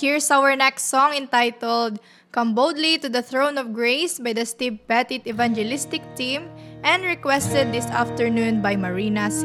Here's our next song entitled Come Boldly to the Throne of Grace by the Steve Pettit Evangelistic Team and requested this afternoon by Marina